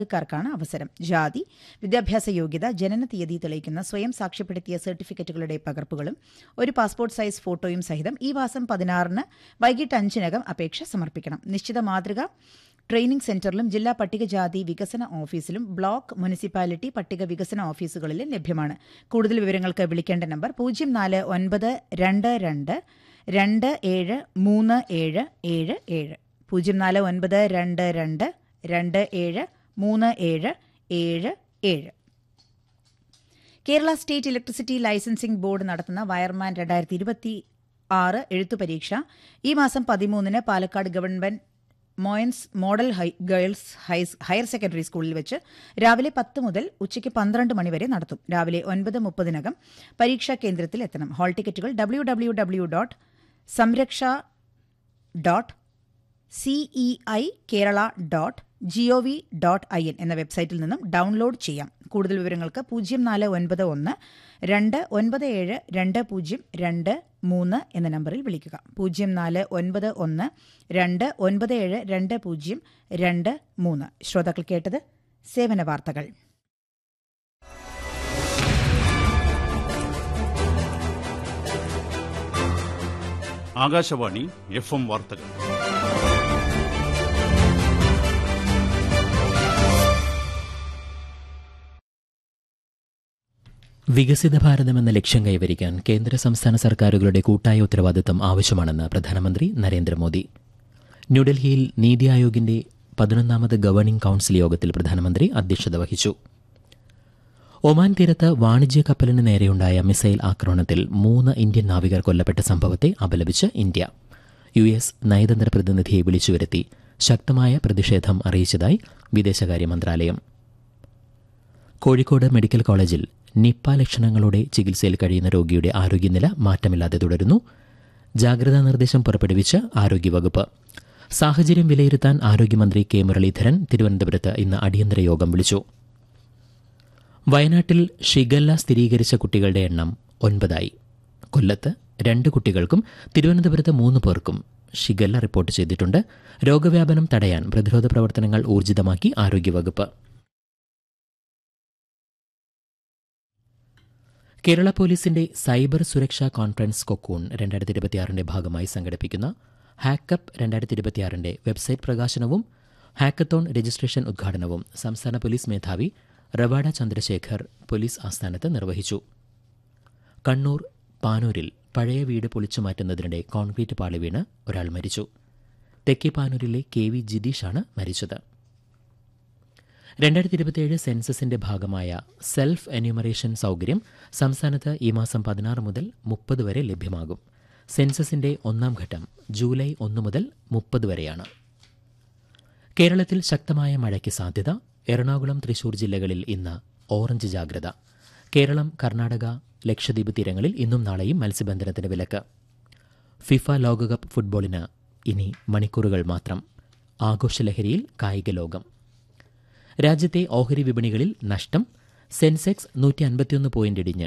ക്കാർക്കാണ് അവസരം. ജാതി, വിദ്യാഭ്യാസ യോഗ്യത, ജനന തീയതി തെളിയിക്കുന്ന സ്വയം സാക്ഷ്യപ്പെടുത്തിയ സർട്ടിഫിക്കറ്റുകളുടെ പകർപ്പുകളും ഒരു പാസ്പോർട്ട് സൈസ് ഫോട്ടോയും സഹിതം ഈ മാസം 16-ന് വൈകിട്ട് 5-നകം അപേക്ഷ സമർപ്പിക്കണം. നിശ്ചിത മാതൃക ട്രെയിനിംഗ് സെന്ററിലും ജില്ലാ പട്ടികജാതി വികസന ഓഫീസിലും ബ്ലോക്ക്, മുനിസിപ്പാലിറ്റി പട്ടിക വികസന ഓഫീസുകളിലും ലഭ്യമാണ്. കൂടുതൽ വിവരങ്ങൾക്ക് വിളിക്കേണ്ട number 049222 273777 049222 273777. Kerala state electricity licensing board നടത്തുന്ന വയർമാൻ 2026 എഴുത്തു പരീക്ഷ ഈ മാസം 13-ന് Palakkad government മോയൻസ് model girls higher secondary സ്കൂളിൽ വെച്ച് രാവിലെ 10 മുതൽ ഉച്ചയ്ക്ക് 12 മണി വരെ നടത്തും. രാവിലെ 9:30-നകം പരീക്ഷാ കേന്ദ്രത്തിൽ എത്തണം. ഹാൾ ടിക്കറ്റുകൾ www.samraksha.ceikeraala.gov.in എന്ന വെബ്സൈറ്റിൽ നിന്നും ഡൌൺലോഡ് ചെയ്യാം. കൂടുതൽ വിവരങ്ങൾക്ക് 0491 297 2023 എന്ന നമ്പറിൽ വിളിക്കുക. 0491 297 2023. ശ്രോതാക്കൾ കേട്ടത് സേവന വാർത്തകൾ. ആകാശവാണി FM വാർത്തകൾ. വികസിത ഭാരതമെന്ന ലക്ഷ്യം കൈവരിക്കാൻ കേന്ദ്ര സംസ്ഥാന സർക്കാരുകളുടെ കൂട്ടായ ഉത്തരവാദിത്തം ആവശ്യമാണെന്ന് പ്രധാനമന്ത്രി നരേന്ദ്രമോദി. ന്യൂഡൽഹിയിൽ നീതി ആയോഗിന്റെ 11ാമത് ഗവേണിംഗ് കൌൺസിൽ യോഗത്തിൽ പ്രധാനമന്ത്രി അധ്യക്ഷത വഹിച്ചു. ഒമാൻ തീരത്ത് വാണിജ്യ കപ്പലിന് നേരെയുണ്ടായ മിസൈൽ ആക്രമണത്തിൽ 3 ഇന്ത്യൻ നാവികർ കൊല്ലപ്പെട്ട സംഭവത്തെ അപലപിച്ച് ഇന്ത്യ US നയതന്ത്ര പ്രതിനിധിയെ വിളിച്ചുവരുത്തി ശക്തമായ പ്രതിഷേധം അറിയിച്ചതായി വിദേശകാര്യ മന്ത്രാലയം. കോഴിക്കോട് മെഡിക്കൽ കോളേജിൽ നിപ്പ ലക്ഷണങ്ങളോടെ ചികിത്സയിൽ കഴിയുന്ന രോഗിയുടെ ആരോഗ്യനില മാറ്റമില്ലാതെ തുടരുന്നു. ജാഗ്രതാ നിർദ്ദേശം പുറപ്പെടുവിച്ച് ആരോഗ്യവകുപ്പ്. സാഹചര്യം വിലയിരുത്താൻ ആരോഗ്യമന്ത്രി കെ മുരളീധരൻ തിരുവനന്തപുരത്ത് ഇന്ന് അടിയന്തര യോഗം വിളിച്ചു. വയനാട്ടിൽ ഷിഗല്ല സ്ഥിരീകരിച്ച കുട്ടികളുടെ എണ്ണം 9 കൊല്ലത്ത് 2 കുട്ടികൾക്കും തിരുവനന്തപുരത്ത് 3 പേർക്കും ഷിഗല്ല റിപ്പോർട്ട് ചെയ്തിട്ടുണ്ട്. രോഗവ്യാപനം തടയാൻ പ്രതിരോധ പ്രവർത്തനങ്ങൾ ഊർജിതമാക്കി ആരോഗ്യവകുപ്പ്. കേരള പോലീസിന്റെ സൈബർ സുരക്ഷാ കോൺഫറൻസ് കൊക്കൂൺ 2026ന്റെ ഭാഗമായി സംഘടിപ്പിക്കുന്ന ഹാക്കപ്പ് 2026ന്റെ വെബ്സൈറ്റ് പ്രകാശനവും ഹാക്കത്തോൺ രജിസ്ട്രേഷൻ ഉദ്ഘാടനവും സംസ്ഥാന പോലീസ് മേധാവി റവാഡ ചന്ദ്രശേഖർ പോലീസ് ആസ്ഥാനത്ത് നിർവഹിച്ചു. കണ്ണൂർ പാനൂരിൽ പഴയ വീട് പൊളിച്ചുമാറ്റുന്നതിനിടെ കോൺക്രീറ്റ് പാളി വീണ് ഒരാൾ മരിച്ചു. തെക്കേ പാനൂരിലെ KV ജിതീഷാണ് മരിച്ചത്. 2027 സെൻസസിന്റെ ഭാഗമായ സെൽഫ് എന്യൂമറേഷൻ സൌകര്യം സംസ്ഥാനത്ത് ഈ മാസം 16 മുതൽ 30 വരെ ലഭ്യമാകും. സെൻസസിന്റെ 1ാം ഘട്ടം ജൂലൈ 1 മുതൽ 30 വരെയാണ്. കേരളത്തിൽ ശക്തമായ മഴയ്ക്ക് സാധ്യത. എറണാകുളം, തൃശൂർ ജില്ലകളിൽ ഇന്ന് ഓറഞ്ച് ജാഗ്രത. കേരളം, കർണാടക, ലക്ഷദ്വീപ് തീരങ്ങളിൽ ഇന്നും നാളെയും മത്സ്യബന്ധനത്തിന് വിലക്ക്. ഫിഫ ലോകകപ്പ് ഫുട്ബോളിന് ഇനി മണിക്കൂറുകൾ മാത്രം. ആഘോഷലഹരിയിൽ കായിക ലോകം. രാജ്യത്തെ ഓഹരി വിപണികളിൽ നഷ്ടം. സെൻസെക്സ് 151 പോയിന്റ് ഇടിഞ്ഞ്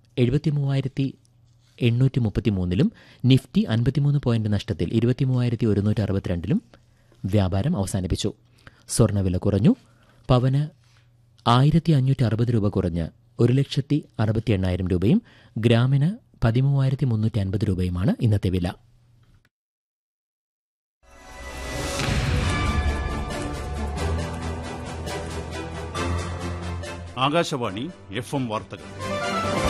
73,833-ലും നിഫ്റ്റി 53 പോയിന്റ് നഷ്ടത്തിൽ 23,162-ലും വ്യാപാരം അവസാനിപ്പിച്ചു. സ്വർണ്ണവില കുറഞ്ഞു. പവന് 1,560 രൂപ കുറഞ്ഞ് 1,68,000 രൂപയും ഗ്രാമിന് 13,350 രൂപയുമാണ് ഇന്നത്തെ വില. ആകാശവാണി FM വാർത്തകൾ.